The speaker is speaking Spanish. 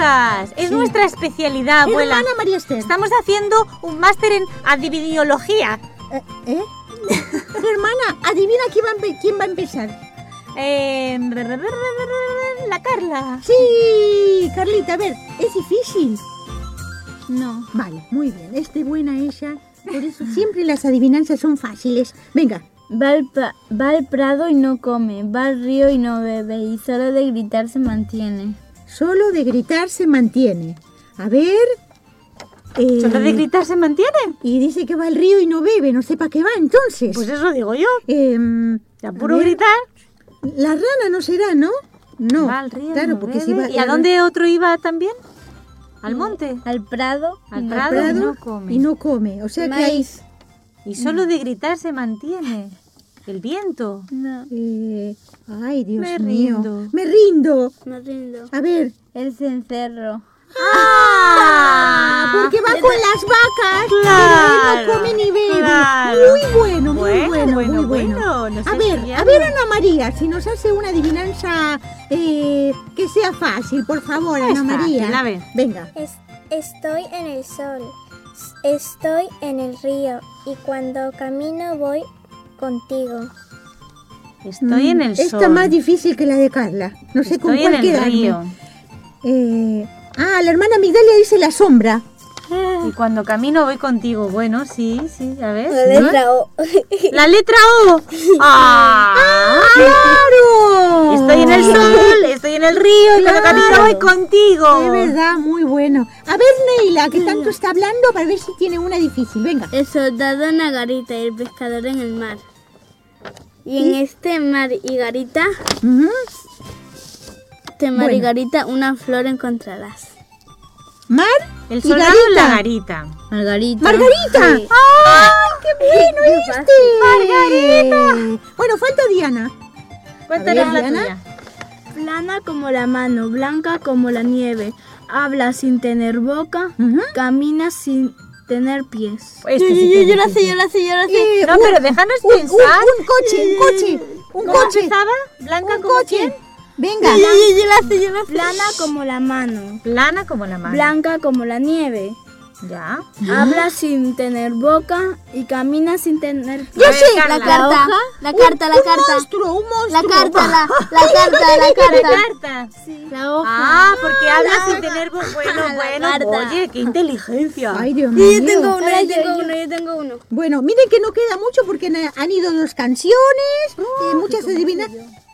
adivinanzas. Es nuestra especialidad, abuela. Hermana María Esther. Estamos haciendo un máster en adivinología. Hermana, adivina quién va a empezar. La Carla. Sí, Carlita, a ver, ¿es difícil? No. Vale, muy bien, es de buena ella. Por eso siempre las adivinanzas son fáciles. Venga. Va al prado y no come, va al río y no bebe, y solo de gritar se mantiene. Solo de gritar se mantiene. A ver. ¿Solo de gritar se mantiene? Y dice que va al río y no bebe, no sé para qué va entonces. Pues eso digo yo. ¿A puro ver. gritar? La rana no será, ¿no? No. Va al río, claro, no porque bebe. si va. ¿Y a dónde otro iba también? ¿Al monte? Al prado. Al y no prado. Prado y no come. y no come. O sea que hay. Maíz. Y solo de gritar se mantiene. El viento. No. Ay, Dios Me mío. rindo. Me rindo. Me rindo. A ver. El cencerro. Porque va con las vacas. Claro, Pero él no come ni bebe. claro. Muy bueno, muy bueno. No sé A ver, estudiarlo. Ana María, si nos hace una adivinanza que sea fácil, por favor, Es Ana María. fácil, a ver. Venga. Estoy en el sol, estoy en el río y cuando camino voy contigo. Estoy en el sol. Esta más difícil que la de Carla. No sé con Estoy cuál en el quedarme. río. La hermana Migdalia dice la sombra. Y cuando camino voy contigo. Bueno, sí, a ver. La letra O. ¡La letra O! ¡Ah! ¡Claro! Estoy en el sol, estoy en el río y cuando camino Claro. voy contigo. Es verdad, muy bueno. A ver, Neila, que tanto está hablando, para ver si tiene una difícil. Venga. El soldado en la garita y el pescador en el mar. Y en este mar y garita, Ujú. mar y Bueno. garita, una flor encontrarás. Mar El y soldado en la garita. Margarita. Margarita. Sí. ¡Ay, qué bueno Qué este! fácil. ¡Margarita! Bueno, falta Diana. Cuéntanos A ver, la Diana. tuya. Plana como la mano, blanca como la nieve. Habla sin tener boca, Ujú. camina sin tener pies. Este sí que es difícil. la sé. No, pero déjanos pensar. Un coche. Un ¿Cómo coche. empezaba? ¿Blanca Un como coche. quién? Venga. la sé. Plana como la mano, Plana como la mano. blanca como la nieve. Ya. Habla sin tener boca y camina sin tener pies. Ya sé. Carla. La carta. Un monstruo, un monstruo. La carta. ¿Qué carta? La hoja. Ah, porque habla sin tener bueno, carta. oye, qué inteligencia. Ay, Dios mío. Yo tengo uno. Bueno, miren que no queda mucho porque han ido 2 canciones, muchas adivinanzas.